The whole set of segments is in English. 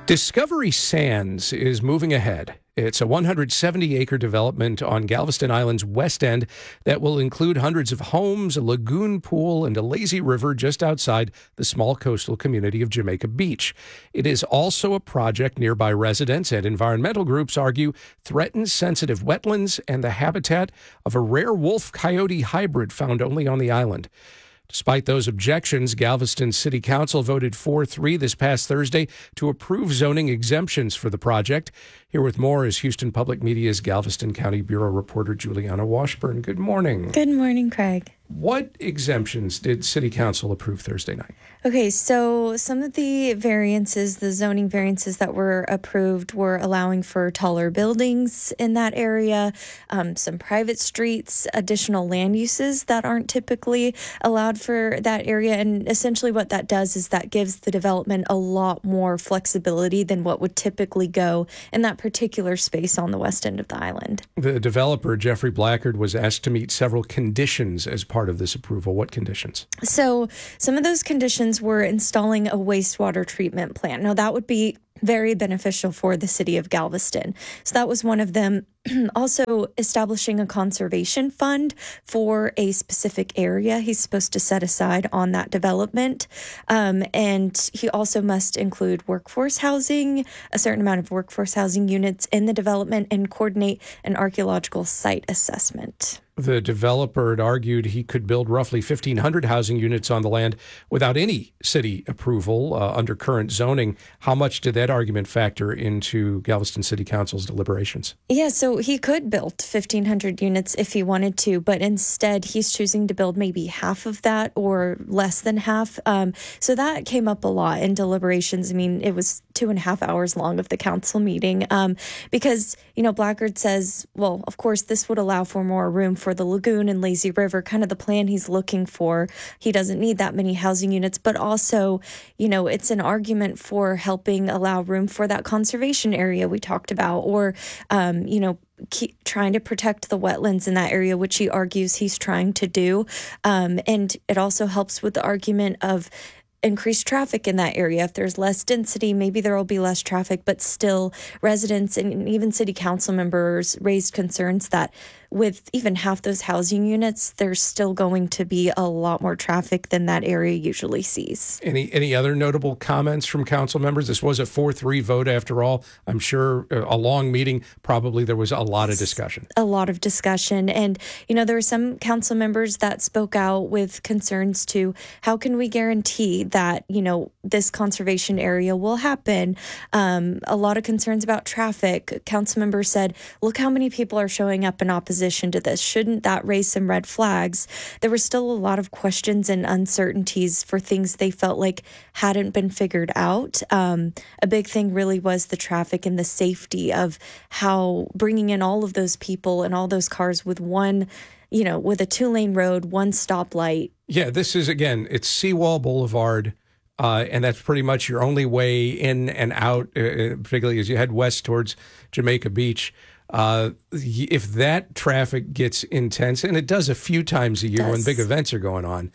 Discovery Sands is moving ahead. It's a 170-acre development on Galveston Island's west end that will include hundreds of homes, a lagoon pool, and a lazy river just outside the small coastal community of Jamaica Beach. It is also a project nearby residents and environmental groups argue threatens sensitive wetlands and the habitat of a rare wolf-coyote hybrid found only on the island. Despite those objections, Galveston City Council voted 4-3 this past Thursday to approve zoning exemptions for the project. Here with more is Houston Public Media's Galveston County Bureau reporter Juliana Washburn. Good morning. Good morning, Craig. What exemptions did City Council approve Thursday night? Okay, so some of the variances, the zoning variances that were approved were allowing for taller buildings in that area, some private streets, additional land uses that aren't typically allowed for that area. And essentially what that does is that gives the development a lot more flexibility than what would typically go in that particular space on the west end of the island. The developer, Jeffrey Blackard, was asked to meet several conditions as part of this approval. What conditions? So some of those conditions were installing a wastewater treatment plant. Now, that would be very beneficial for the city of Galveston. So that was one of them. Also, establishing a conservation fund for a specific area he's supposed to set aside on that development. And he also must include workforce housing, a certain amount of workforce housing units in the development, and coordinate an archaeological site assessment. The developer had argued he could build roughly 1,500 housing units on the land without any city approval under current zoning. How much did that argument factor into Galveston City Council's deliberations? Yeah, so he could build 1,500 units if he wanted to, but instead he's choosing to build maybe half of that or less than half. So that came up a lot in deliberations. I mean, it was 2.5 hours long of the council meeting because, Blackard says, well, of course, this would allow for more room for the lagoon and lazy river, kind of the plan he's looking for. He doesn't need that many housing units, but also, it's an argument for helping allow room for that conservation area we talked about, or, keep trying to protect the wetlands in that area, which he argues he's trying to do. And it also helps with the argument of increased traffic in that area. If there's less density, maybe there will be less traffic, but still residents and even city council members raised concerns that with even half those housing units, there's still going to be a lot more traffic than that area usually sees. Any other notable comments from council members? This was a 4-3 vote after all. I'm sure a long meeting, probably there was a lot of discussion. A lot of discussion. And, there were some council members that spoke out with concerns to how can we guarantee that, this conservation area will happen. A lot of concerns about traffic. Council members said, look how many people are showing up in opposition to this. Shouldn't that raise some red flags? There were still a lot of questions and uncertainties for things they felt like hadn't been figured out. A big thing really was the traffic and the safety of how bringing in all of those people and all those cars with one, with a 2-lane road, one stoplight. Yeah, this is, again, it's Seawall Boulevard. And that's pretty much your only way in and out, particularly as you head west towards Jamaica Beach. If that traffic gets intense, and it does a few times a year when big events are going on,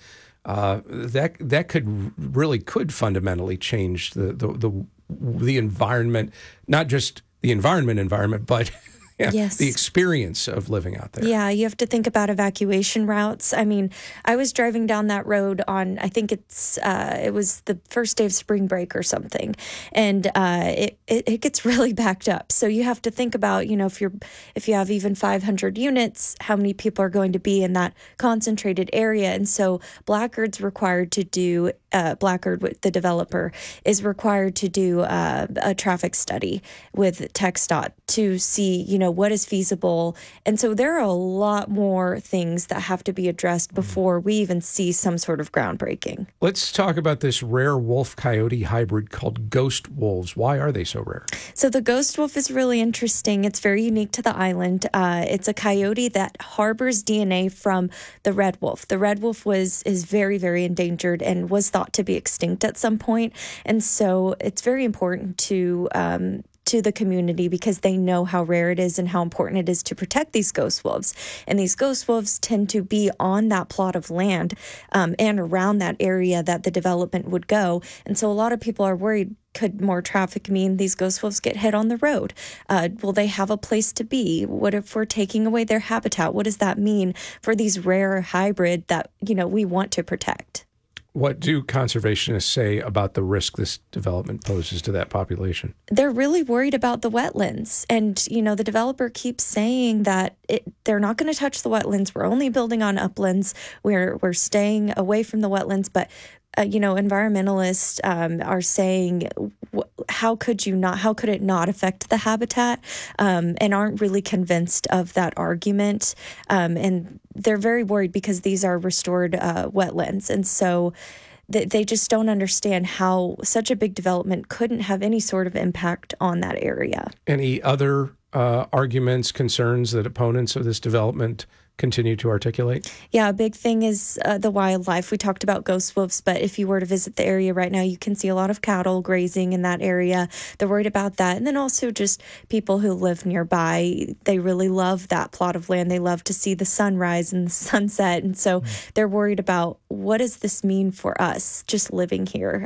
that could fundamentally change the environment, not just the environment, but yes, the experience of living out there. Yeah, you have to think about evacuation routes. I mean, I was driving down that road on, I think it was the first day of spring break or something, and it gets really backed up. So you have to think about, if you have even 500 units, how many people are going to be in that concentrated area. And so Blackard's required to do, Blackard, the developer, is required to do a traffic study with TxDOT to see, what is feasible. And so there are a lot more things that have to be addressed before we even see some sort of groundbreaking. Let's talk about this rare wolf-coyote hybrid called ghost wolves. Why are they so rare? So the ghost wolf is really interesting. It's very unique to the island. It's a coyote that harbors DNA from the red wolf. The red wolf is very, very endangered and was thought to be extinct at some point. And so it's very important to to the community because they know how rare it is and how important it is to protect these ghost wolves. And these ghost wolves tend to be on that plot of land and around that area that the development would go. And so a lot of people are worried, could more traffic mean these ghost wolves get hit on the road? Will they have a place to be? What if we're taking away their habitat? What does that mean for these rare hybrid that, we want to protect? What do conservationists say about the risk this development poses to that population? They're really worried about the wetlands. And, the developer keeps saying that they're not going to touch the wetlands. We're only building on uplands. We're staying away from the wetlands. But environmentalists are saying, how could it not affect the habitat, and aren't really convinced of that argument. And they're very worried because these are restored wetlands. And so they just don't understand how such a big development couldn't have any sort of impact on that area. Any other arguments, concerns that opponents of this development continue to articulate? Yeah, a big thing is the wildlife. We talked about ghost wolves, but if you were to visit the area right now, you can see a lot of cattle grazing in that area. They're worried about that. And then also just people who live nearby. They really love that plot of land. They love to see the sunrise and the sunset. And so they're worried about, what does this mean for us just living here?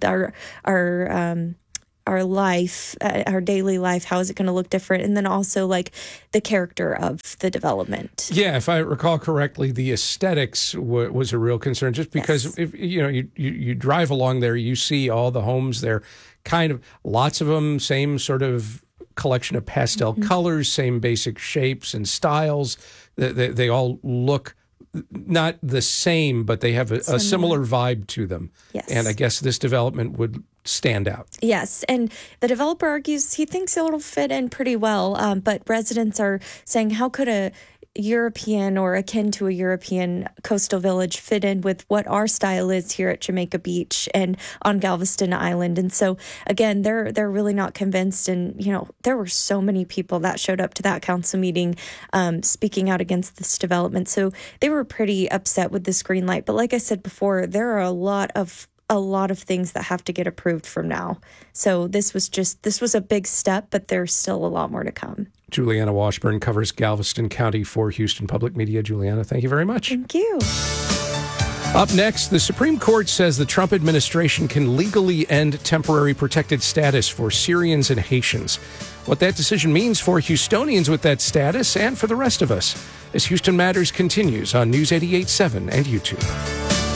Our life, our daily life, how is it going to look different? And then also the character of the development. Yeah, if I recall correctly, the aesthetics was a real concern, just because if you drive along there, you see all the homes there, kind of lots of them, same sort of collection of pastel colors, same basic shapes and styles. They all look not the same, but they have a similar vibe to them. Yes. And I guess this development would stand out. Yes, and the developer argues he thinks it'll fit in pretty well, but residents are saying, how could a European or akin to a European coastal village fit in with what our style is here at Jamaica Beach and on Galveston Island? And so again, they're really not convinced. And there were so many people that showed up to that council meeting speaking out against this development. So they were pretty upset with this green light. But like I said before, there are a lot of things that have to get approved from now. So this was a big step, but there's still a lot more to come. Juliana Washburn covers Galveston County for Houston Public Media. Juliana, thank you very much. Thank you. Up next, the Supreme Court says the Trump administration can legally end temporary protected status for Syrians and Haitians. What that decision means for Houstonians with that status and for the rest of us, as Houston Matters continues on News 88.7 and YouTube.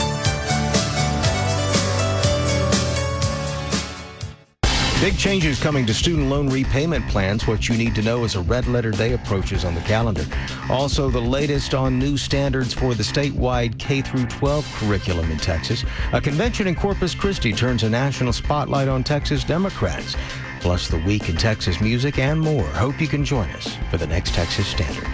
Big changes coming to student loan repayment plans. What you need to know as a red letter day approaches on the calendar. Also, the latest on new standards for the statewide K-12 curriculum in Texas. A convention in Corpus Christi turns a national spotlight on Texas Democrats. Plus, the week in Texas music and more. Hope you can join us for the next Texas Standard.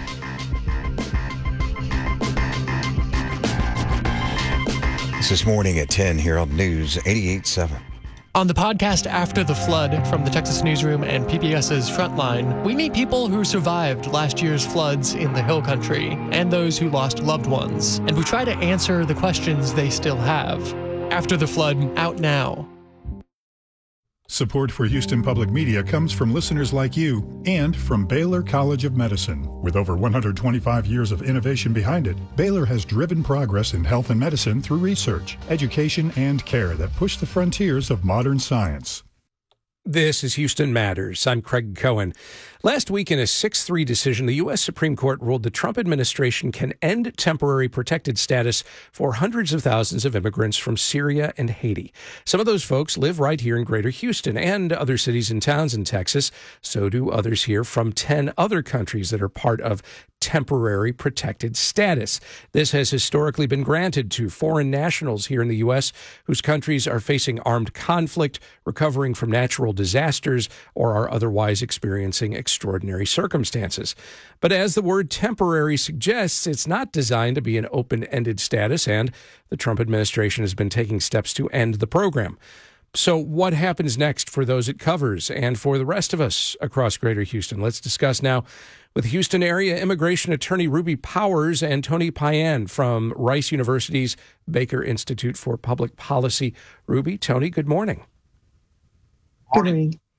This morning at 10 here on News 88.7. On the podcast After the Flood from the Texas Newsroom and PBS's Frontline, we meet people who survived last year's floods in the Hill Country and those who lost loved ones. And we try to answer the questions they still have. After the Flood, out now. Support for Houston Public Media comes from listeners like you and from Baylor College of Medicine. With over 125 years of innovation behind it, Baylor has driven progress in health and medicine through research, education, and care that push the frontiers of modern science. This is Houston Matters. I'm Craig Cohen. Last week, in a 6-3 decision, the U.S. Supreme Court ruled the Trump administration can end temporary protected status for hundreds of thousands of immigrants from Syria and Haiti. Some of those folks live right here in Greater Houston and other cities and towns in Texas. So do others here from 10 other countries that are part of temporary protected status. This has historically been granted to foreign nationals here in the U.S. whose countries are facing armed conflict, recovering from natural disasters, or are otherwise experiencing extraordinary circumstances. But as the word temporary suggests, it's not designed to be an open-ended status, and the Trump administration has been taking steps to end the program. So what happens next for those it covers and for the rest of us across Greater Houston? Let's discuss now with Houston area immigration attorney Ruby Powers and Tony Payan from Rice University's Baker Institute for Public Policy. Ruby, Tony, good morning. Morning.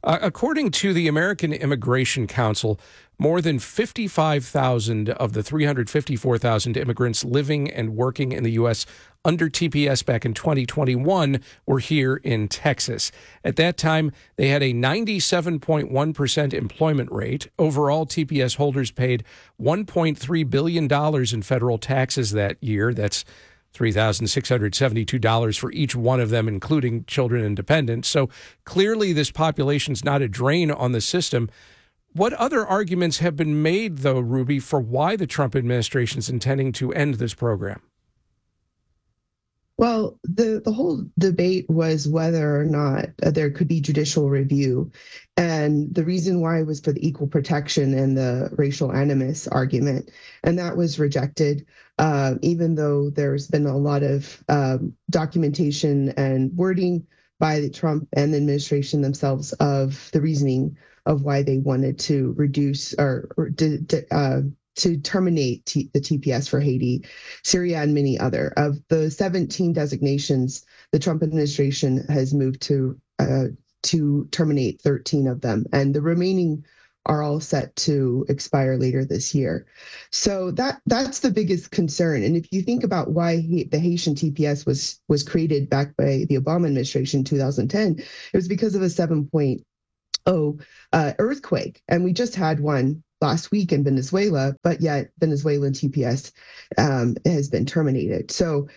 According to the American Immigration Council, more than 55,000 of the 354,000 immigrants living and working in the U.S. under TPS back in 2021 were here in Texas. At that time, they had a 97.1% employment rate. Overall, TPS holders paid $1.3 billion in federal taxes that year. That's $3,672 for each one of them, including children and dependents. So clearly this population's not a drain on the system. What other arguments have been made, though, Ruby, for why the Trump administration is intending to end this program? Well, the whole debate was whether or not there could be judicial review. And the reason why was for the equal protection and the racial animus argument. And that was rejected, even though there's been a lot of documentation and wording by the Trump and the administration themselves of the reasoning of why they wanted to reduce or to terminate the TPS for Haiti, Syria, and many other. Of the 17 designations, the Trump administration has moved to terminate 13 of them, and the remaining are all set to expire later this year. So that's the biggest concern. And if you think about why the Haitian TPS was created back by the Obama administration in 2010, it was because of a 7.0 earthquake, and we just had one last week in Venezuela, but yet Venezuelan TPS has been terminated. So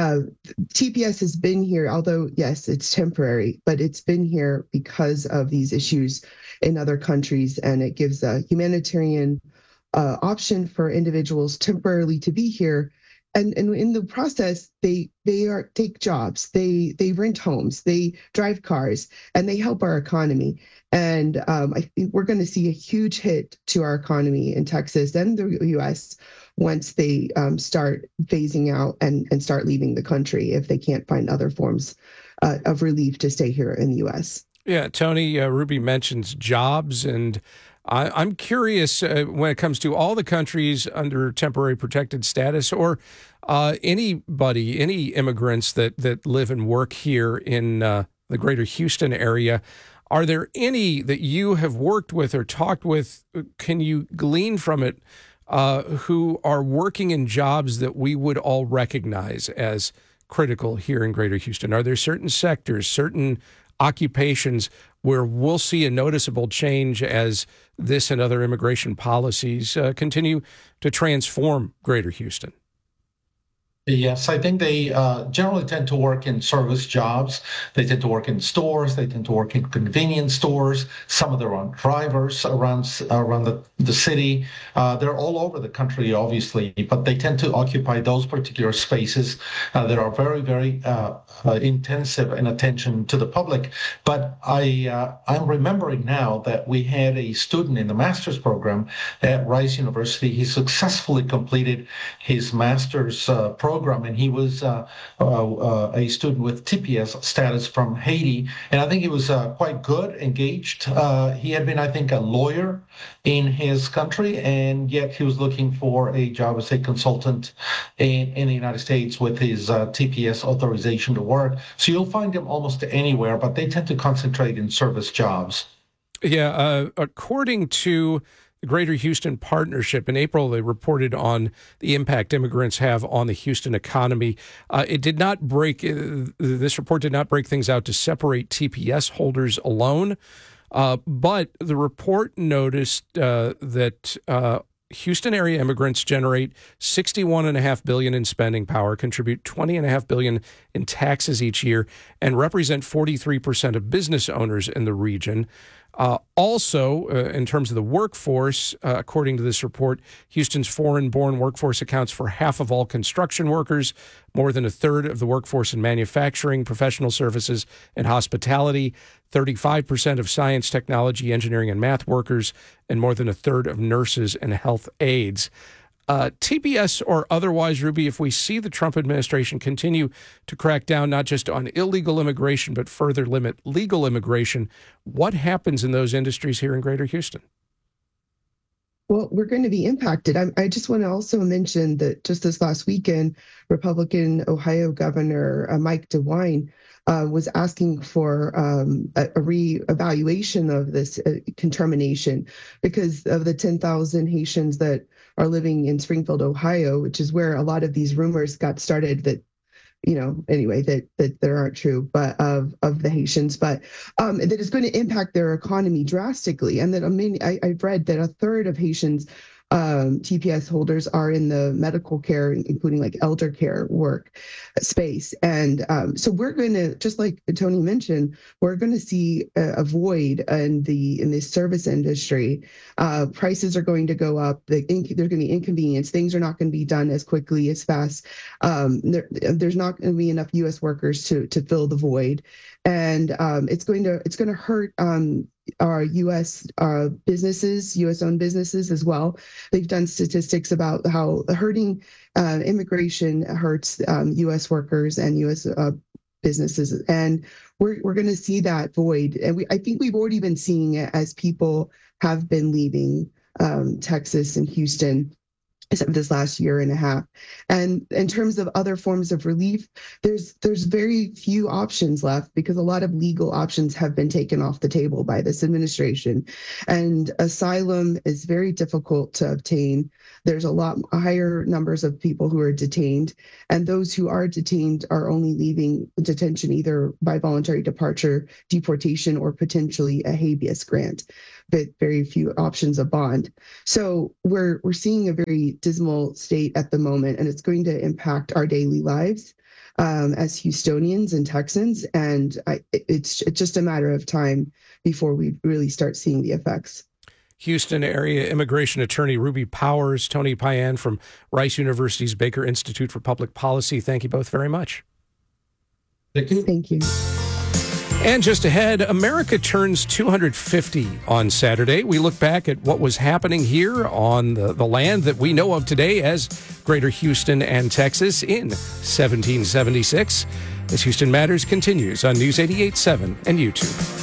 TPS has been here, although, yes, it's temporary, but it's been here because of these issues in other countries, and it gives a humanitarian option for individuals temporarily to be here. And in the process, they take jobs, they rent homes, they drive cars, and they help our economy. And I think we're going to see a huge hit to our economy in Texas and the U.S. once they start phasing out and start leaving the country if they can't find other forms of relief to stay here in the U.S. Yeah, Tony, Ruby mentions jobs, and I'm curious when it comes to all the countries under temporary protected status, or any immigrants that live and work here in the greater Houston area. Are there any that you have worked with or talked with, can you glean from it, who are working in jobs that we would all recognize as critical here in greater Houston? Are there certain sectors, certain occupations where we'll see a noticeable change as this and other immigration policies continue to transform greater Houston? Yes, I think they generally tend to work in service jobs. They tend to work in stores. They tend to work in convenience stores. Some of them are drivers around the city. They're all over the country, obviously, but they tend to occupy those particular spaces that are very, very intensive in attention to the public. But I'm remembering now that we had a student in the master's program at Rice University. He successfully completed his master's program, and he was a student with TPS status from Haiti, and I think he was quite good, engaged. He had been, I think, a lawyer in his country, and yet he was looking for a job as a consultant in the United States with his TPS authorization to work. So you'll find them almost anywhere, but they tend to concentrate in service jobs. Yeah, according to the Greater Houston Partnership, in April, they reported on the impact immigrants have on the Houston economy. This report did not break things out to separate TPS holders alone, but the report noticed that Houston area immigrants generate $61.5 billion in spending power, contribute $20.5 billion in taxes each year, and represent 43% of business owners in the region. Also, in terms of the workforce, according to this report, Houston's foreign-born workforce accounts for half of all construction workers, more than a third of the workforce in manufacturing, professional services, and hospitality, 35% of science, technology, engineering, and math workers, and more than a third of nurses and health aides. TPS or otherwise, Ruby, if we see the Trump administration continue to crack down not just on illegal immigration, but further limit legal immigration, what happens in those industries here in greater Houston? Well, we're going to be impacted. I just want to also mention that just this last weekend, Republican Ohio Governor Mike DeWine was asking for a re-evaluation of this termination because of the 10,000 Haitians that are living in Springfield, Ohio, which is where a lot of these rumors got started that, anyway, that there aren't true, but of the Haitians, but that is going to impact their economy drastically. And that, I've read that a third of Haitians TPS holders are in the medical care, including like elder care work space. And so we're going to, just like Tony mentioned, we're going to see a void in this service industry. Prices are going to go up. There's going to be inconvenience. Things are not going to be done as quickly, as fast. There's not going to be enough U.S. workers to fill the void. And it's going to hurt our U.S. businesses, U.S.-owned businesses as well. They've done statistics about how hurting immigration hurts U.S. workers and U.S. businesses, and we're going to see that void. And I think we've already been seeing it as people have been leaving Texas and Houston this last year and a half. And in terms of other forms of relief, there's very few options left because a lot of legal options have been taken off the table by this administration. And asylum is very difficult to obtain. There's a lot higher numbers of people who are detained, and those who are detained are only leaving detention either by voluntary departure, deportation, or potentially a habeas grant, but very few options of bond. So we're seeing a very dismal state at the moment, and it's going to impact our daily lives as Houstonians and Texans. And it's just a matter of time before we really start seeing the effects. Houston area immigration attorney Ruby Powers, Tony Payan from Rice University's Baker Institute for Public Policy. Thank you both very much. Thank you. Thank you. And just ahead, America turns 250 on Saturday. We look back at what was happening here on the land that we know of today as Greater Houston and Texas in 1776. As Houston Matters continues on News 88.7 and YouTube.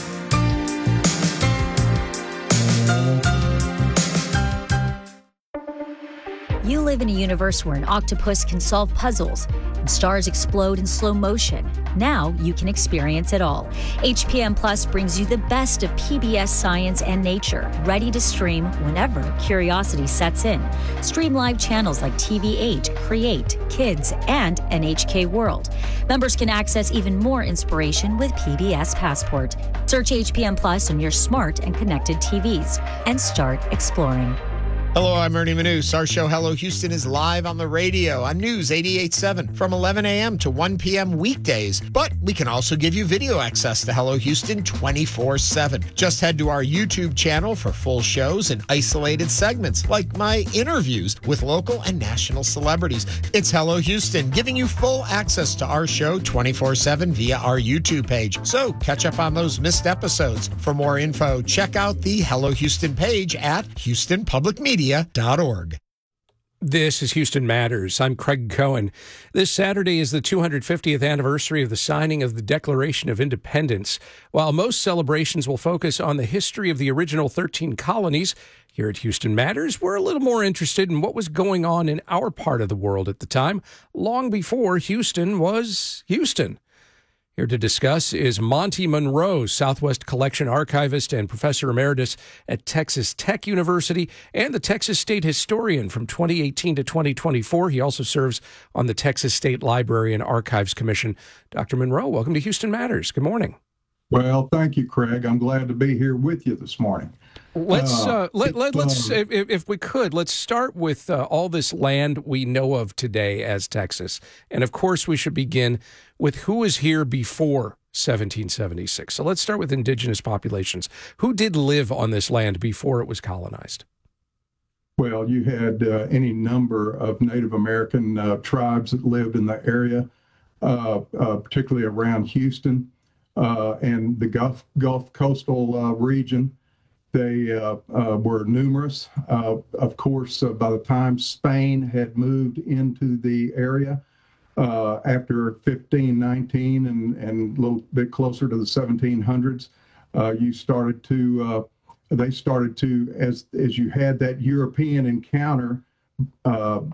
You live in a universe where an octopus can solve puzzles and stars explode in slow motion. Now you can experience it all. HPM Plus brings you the best of PBS science and nature, ready to stream whenever curiosity sets in. Stream live channels like TV8, Create, Kids, and NHK World. Members can access even more inspiration with PBS Passport. Search HPM Plus on your smart and connected TVs and start exploring. Hello, I'm Ernie Manous. Our show, Hello Houston, is live on the radio on News 88.7 from 11 a.m. to 1 p.m. weekdays. But we can also give you video access to Hello Houston 24/7. Just head to our YouTube channel for full shows and isolated segments, like my interviews with local and national celebrities. It's Hello Houston, giving you full access to our show 24/7 via our YouTube page. So catch up on those missed episodes. For more info, check out the Hello Houston page at HoustonPublicMedia.org. This is Houston Matters. I'm Craig Cohen. This Saturday is the 250th anniversary of the signing of the Declaration of Independence. While most celebrations will focus on the history of the original 13 colonies, here at Houston Matters, we're a little more interested in what was going on in our part of the world at the time, long before Houston was Houston. Here to discuss is Monty Monroe, Southwest Collection Archivist and Professor Emeritus at Texas Tech University and the Texas State Historian from 2018 to 2024. He also serves on the Texas State Library and Archives Commission. Dr. Monroe, welcome to Houston Matters. Good morning. Well, thank you, Craig. I'm glad to be here with you this morning. Let's if we could, let's start with all this land we know of today as Texas. And of course, we should begin with who was here before 1776. So let's start with indigenous populations. Who did live on this land before it was colonized? Well, you had any number of Native American tribes that lived in the area, particularly around Houston and the Gulf coastal region. They were numerous. Of course, by the time Spain had moved into the area after 1519 and a little bit closer to the 1700s, they started to, as you had that European encounter,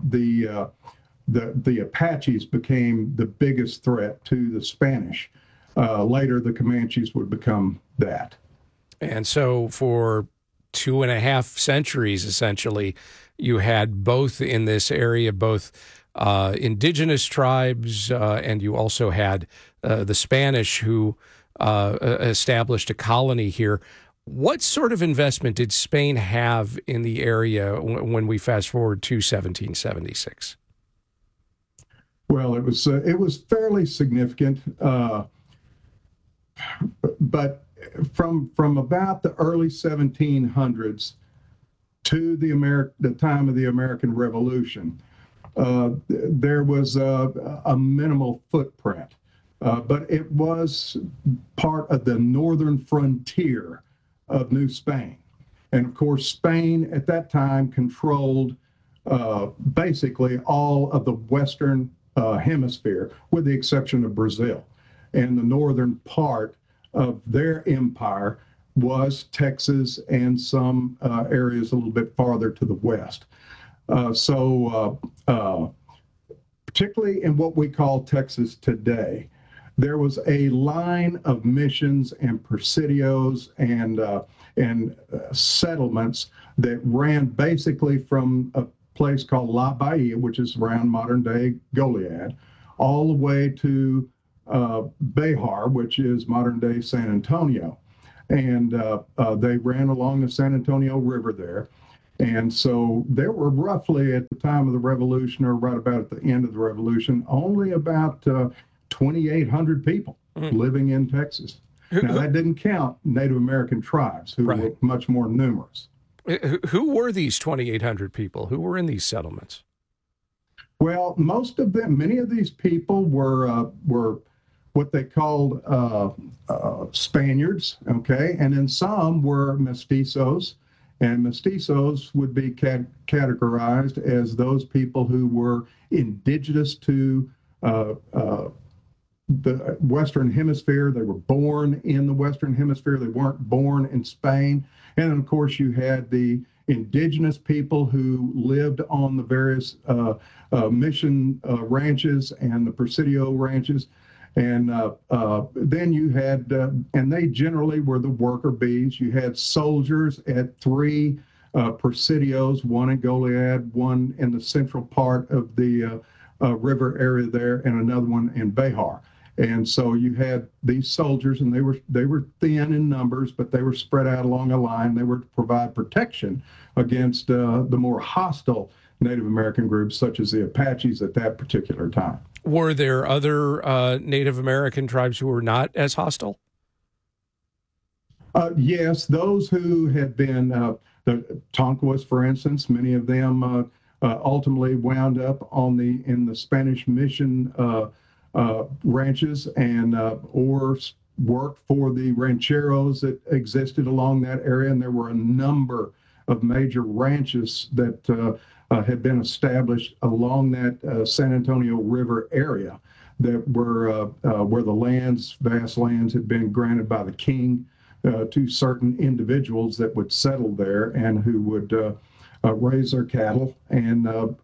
the Apaches became the biggest threat to the Spanish. Later, the Comanches would become that. And so for 2.5 centuries, essentially, you had both in this area, both indigenous tribes, and you also had the Spanish who established a colony here. What sort of investment did Spain have in the area when we fast forward to 1776? Well, it was fairly significant, but from about the early 1700s to the time of the American Revolution, there was a minimal footprint, but it was part of the northern frontier of New Spain. And of course, Spain at that time controlled basically all of the Western hemisphere, with the exception of Brazil. And the northern part of their empire was Texas and some areas a little bit farther to the west. Particularly in what we call Texas today, there was a line of missions and presidios and settlements that ran basically from a place called La Bahia, which is around modern-day Goliad, all the way to Bejar, which is modern-day San Antonio. And they ran along the San Antonio River there. And so there were roughly, at the time of the Revolution, or right about at the end of the Revolution, only about 2,800 people living in Texas. Now, that didn't count Native American tribes, who were much more numerous. Who were these 2,800 people? Who were in these settlements? Well, most of them, many of these people were what they called Spaniards, okay? And then some were mestizos, and mestizos would be categorized as those people who were indigenous to the Western Hemisphere. They were born in the Western Hemisphere. They weren't born in Spain. And then, of course, you had the indigenous people who lived on the various mission ranches and the presidio ranches. And then you had, and they generally were the worker bees. You had soldiers at 3 presidios, one in Goliad, one in the central part of the river area there, and another one in Bejar. And so you had these soldiers, and they were thin in numbers, but they were spread out along a line. They were to provide protection against the more hostile Native American groups, such as the Apaches at that particular time. Were there other Native American tribes who were not as hostile? Yes, those who had been, the Tonquas, for instance, many of them ultimately wound up in the Spanish mission ranches and or worked for the rancheros that existed along that area. And there were a number of major ranches that had been established along that San Antonio River area that were where the vast lands had been granted by the king to certain individuals that would settle there and who would raise their cattle and,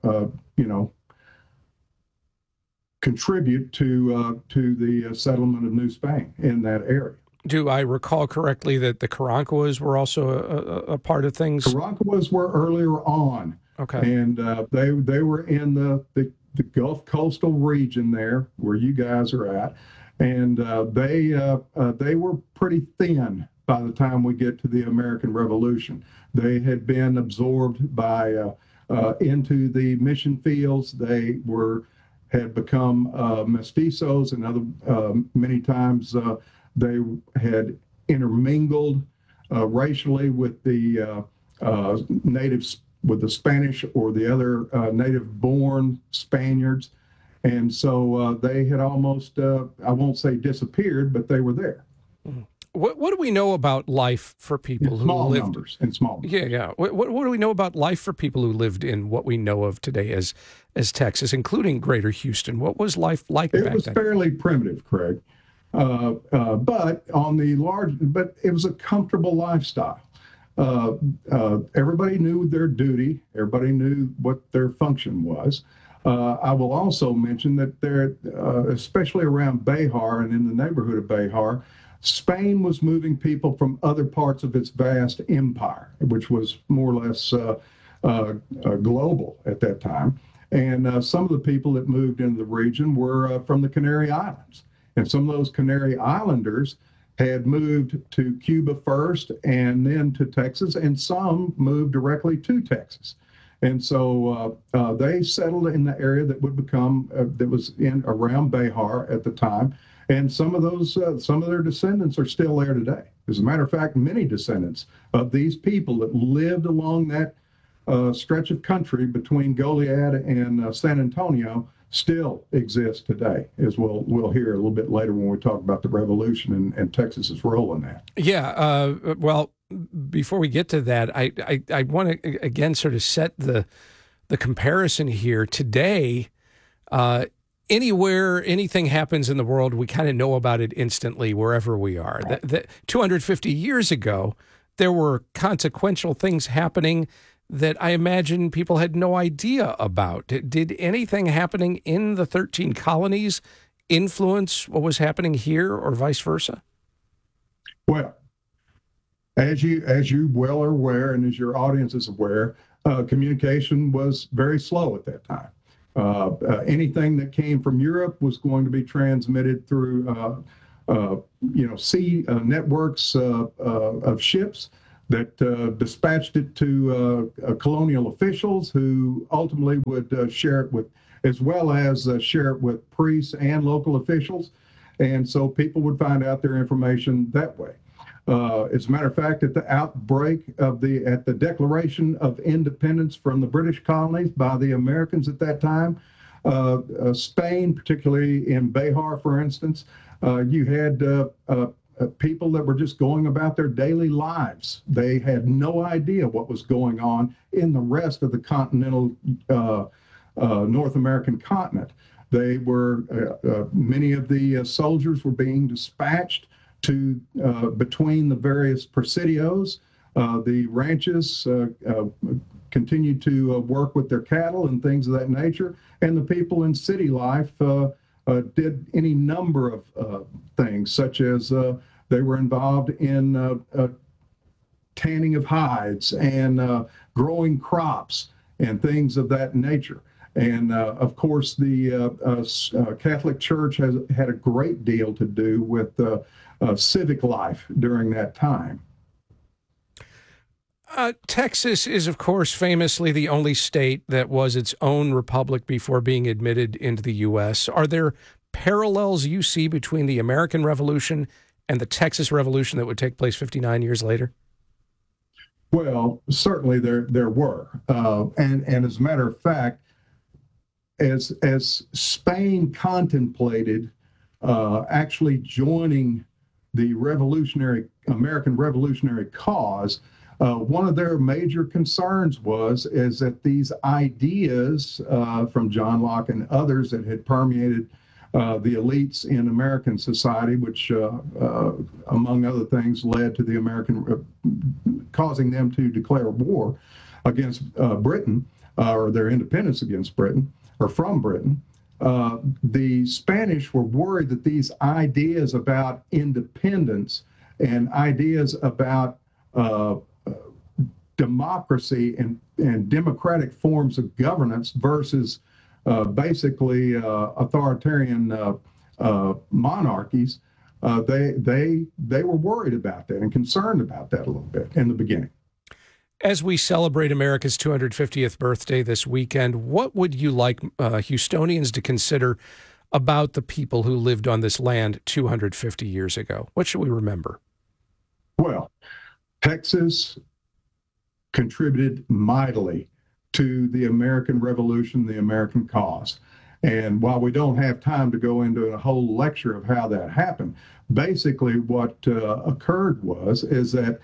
contribute to the settlement of New Spain in that area. Do I recall correctly that the Karankawas were also a part of things? Karankawas were earlier on. Okay. And they were in the Gulf coastal region there where you guys are at. And they were pretty thin by the time we get to the American Revolution. They had been absorbed by into the mission fields. They had become mestizos, and many times they had intermingled racially with the natives, with the Spanish or the other native-born Spaniards. And so they had almost, I won't say disappeared, but they were there. What do we know about life for people who lived in small numbers? Yeah. What do we know about life for people who lived in what we know of today as Texas, including Greater Houston? What was life like back then? It was fairly primitive, Craig, but it was a comfortable lifestyle. Everybody knew their duty. Everybody knew what their function was. I will also mention that there, especially around Behar and in the neighborhood of Behar, Spain was moving people from other parts of its vast empire, which was more or less global at that time. And some of the people that moved into the region were from the Canary Islands. And some of those Canary Islanders had moved to Cuba first and then to Texas, and some moved directly to Texas. And so they settled in the area that would become, that was in around Behar at the time. And some of those, some of their descendants are still there today. As a matter of fact, many descendants of these people that lived along that stretch of country between Goliad and San Antonio still exist today, as we'll hear a little bit later when we talk about the revolution and Texas's role in that. Yeah, well, before we get to that, I want to again sort of set the comparison here. Today, anywhere anything happens in the world, we kind of know about it instantly wherever we are. Right. 250 years ago, there were consequential things happening that I imagine people had no idea about. Did anything happening in the 13 colonies influence what was happening here, or vice versa? Well, as you well are aware, and as your audience is aware, communication was very slow at that time. Anything that came from Europe was going to be transmitted through, sea networks of ships that dispatched it to colonial officials, who ultimately would share it with, as well as share it with priests and local officials. And so people would find out their information that way. As a matter of fact, at the outbreak of at the Declaration of Independence from the British colonies by the Americans at that time, Spain, particularly in Behar, for instance, you had people that were just going about their daily lives. They had no idea what was going on in the rest of the continental North American continent. They were, many of the soldiers were being dispatched to between the various presidios. The ranches continued to work with their cattle and things of that nature, and the people in city life did any number of things, such as they were involved in tanning of hides and growing crops and things of that nature. And of course, the Catholic Church has had a great deal to do with civic life during that time. Texas is, of course, famously the only state that was its own republic before being admitted into the U.S. Are there parallels you see between the American Revolution and the Texas Revolution that would take place 59 years later? Well, certainly there were. And as a matter of fact, as Spain contemplated actually joining the American revolutionary cause, one of their major concerns is that these ideas from John Locke and others that had permeated the elites in American society, which among other things led to the causing them to declare war against Britain, or their independence against Britain, or from Britain. The Spanish were worried that these ideas about independence and ideas about democracy and democratic forms of governance versus basically authoritarian monarchies, they were worried about that and concerned about that a little bit in the beginning. As we celebrate America's 250th birthday this weekend, what would you like Houstonians to consider about the people who lived on this land 250 years ago? What should we remember? Well, Texas contributed mightily to the American Revolution, the American cause. And while we don't have time to go into a whole lecture of how that happened, basically what occurred is that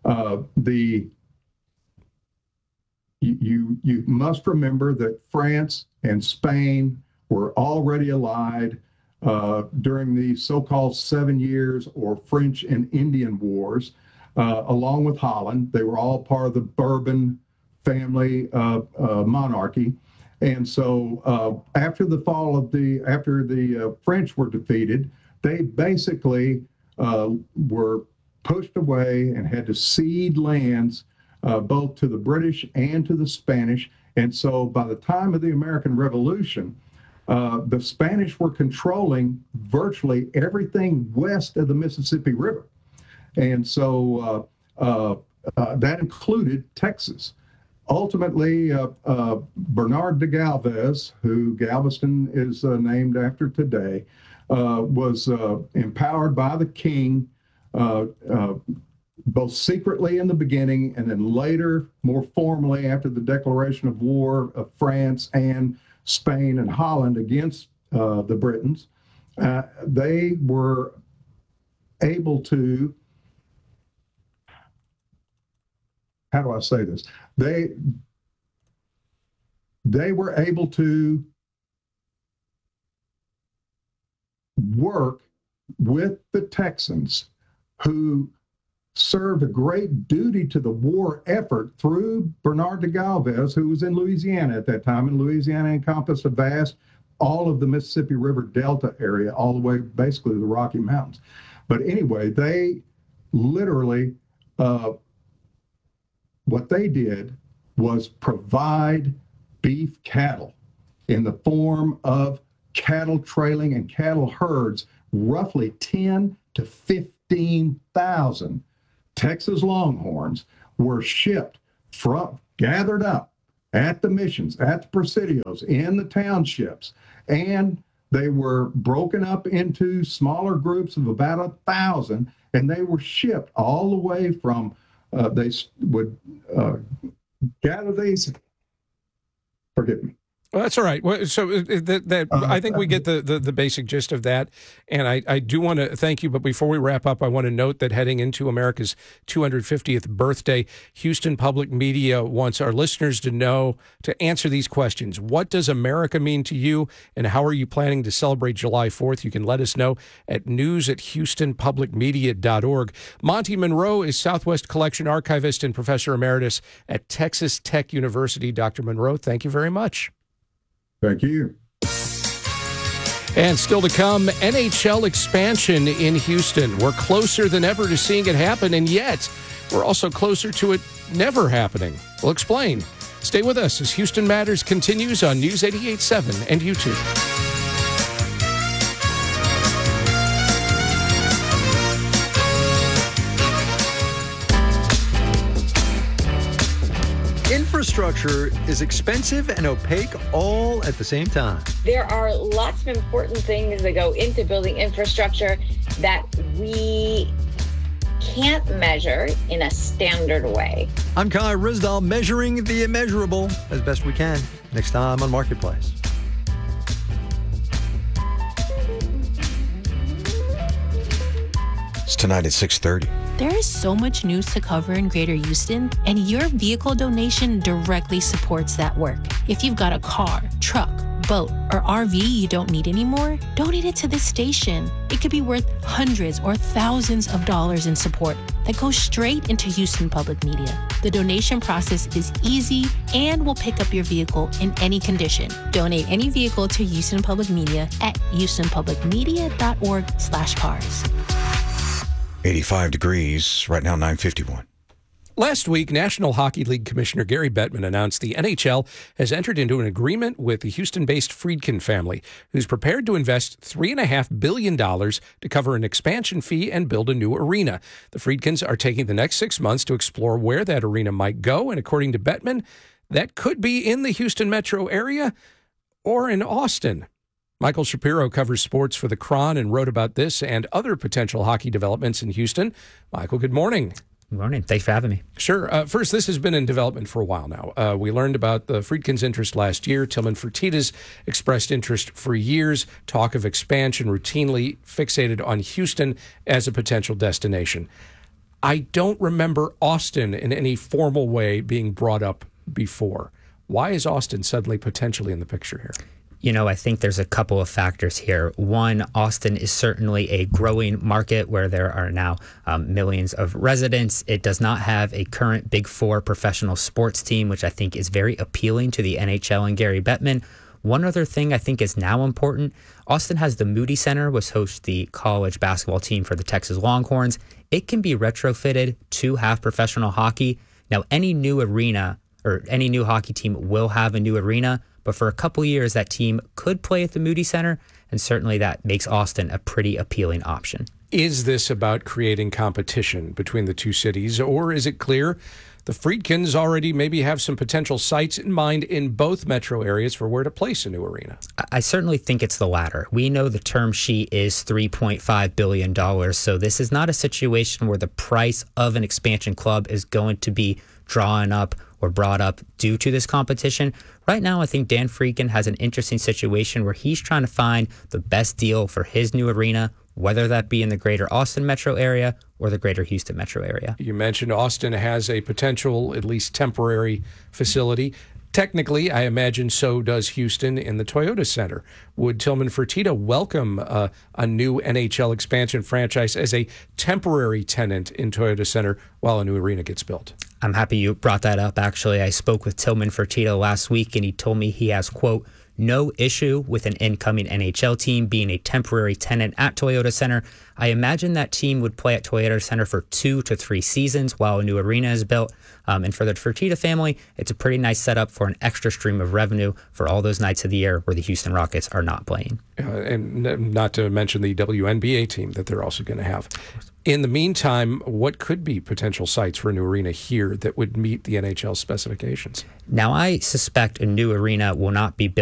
you must remember that France and Spain were already allied during the so-called 7 years or French and Indian Wars, along with Holland. They were all part of the Bourbon family monarchy. And so after the French were defeated, they basically were pushed away and had to cede lands both to the British and to the Spanish. And so by the time of the American Revolution, the Spanish were controlling virtually everything west of the Mississippi River. And so that included Texas. Ultimately, Bernard de Galvez, who Galveston is named after today, was empowered by the king, both secretly in the beginning and then later, more formally, after the declaration of war of France and Spain and Holland against the Britons. They were able to, how do I say this? They were able to work with the Texans, who served a great duty to the war effort through Bernard de Galvez, who was in Louisiana at that time. And Louisiana encompassed all of the Mississippi River Delta area, all the way basically to the Rocky Mountains. But anyway, they literally, what they did was provide beef cattle in the form of cattle trailing and cattle herds, roughly 10 to 15,000 Texas Longhorns were gathered up at the missions, at the presidios, in the townships, and they were broken up into smaller groups of about 1,000, and they were shipped all the way from, they would gather these, forgive me. Well, that's all right. So I think we get the basic gist of that. And I do want to thank you. But before we wrap up, I want to note that heading into America's 250th birthday, Houston Public Media wants our listeners to know, to answer these questions. What does America mean to you? And how are you planning to celebrate July 4th? You can let us know at news@houstonpublicmedia.org. Monty Monroe is Southwest Collection Archivist and Professor Emeritus at Texas Tech University. Dr. Monroe, thank you very much. Thank you. And still to come, NHL expansion in Houston. We're closer than ever to seeing it happen, and yet we're also closer to it never happening. We'll explain. Stay with us as Houston Matters continues on News 88.7 and YouTube. Infrastructure is expensive and opaque all at the same time. There are lots of important things that go into building infrastructure that we can't measure in a standard way. I'm Kai Rizdal, measuring the immeasurable as best we can. Next time on Marketplace. It's tonight at 6:30. There is so much news to cover in Greater Houston, and your vehicle donation directly supports that work. If you've got a car, truck, boat, or RV you don't need anymore, donate it to this station. It could be worth hundreds or thousands of dollars in support that goes straight into Houston Public Media. The donation process is easy and will pick up your vehicle in any condition. Donate any vehicle to Houston Public Media at houstonpublicmedia.org/cars. 85 degrees, right now 9:51. Last week, National Hockey League Commissioner Gary Bettman announced the NHL has entered into an agreement with the Houston-based Friedkin family, who's prepared to invest $3.5 billion to cover an expansion fee and build a new arena. The Friedkins are taking the next 6 months to explore where that arena might go, and according to Bettman, that could be in the Houston metro area or in Austin. Michael Shapiro covers sports for the Cron and wrote about this and other potential hockey developments in Houston. Michael, good morning. Good morning. Thanks for having me. Sure. First, this has been in development for a while now. We learned about the Friedkins' interest last year. Tillman Fertitta's expressed interest for years. Talk of expansion routinely fixated on Houston as a potential destination. I don't remember Austin in any formal way being brought up before. Why is Austin suddenly potentially in the picture here? I think there's a couple of factors here. One, Austin is certainly a growing market where there are now millions of residents. It does not have a current Big Four professional sports team, which I think is very appealing to the NHL and Gary Bettman. One other thing I think is now important, Austin has the Moody Center, which hosts the college basketball team for the Texas Longhorns. It can be retrofitted to have professional hockey. Now, any new arena or any new hockey team will have a new arena, but for a couple years, that team could play at the Moody Center, and certainly that makes Austin a pretty appealing option. Is this about creating competition between the two cities, or is it clear the Friedkins already maybe have some potential sites in mind in both metro areas for where to place a new arena? I certainly think it's the latter. We know the term sheet is $3.5 billion, so this is not a situation where the price of an expansion club is going to be drawn up or brought up due to this competition. Right now, I think Dan Friedkin has an interesting situation where he's trying to find the best deal for his new arena, whether that be in the greater Austin metro area or the greater Houston metro area. You mentioned Austin has a potential, at least temporary, facility. Technically, I imagine so does Houston in the Toyota Center. Would Tillman Fertitta welcome a new NHL expansion franchise as a temporary tenant in Toyota Center while a new arena gets built? I'm happy you brought that up, actually. I spoke with Tillman Fertitta last week, and he told me he has, quote, no issue with an incoming NHL team being a temporary tenant at Toyota Center. I imagine that team would play at Toyota Center for 2 to 3 seasons while a new arena is built. And for the Fertitta family, it's a pretty nice setup for an extra stream of revenue for all those nights of the year where the Houston Rockets are not playing. And not to mention the WNBA team that they're also going to have. In the meantime, what could be potential sites for a new arena here that would meet the NHL specifications? Now, I suspect a new arena will not be built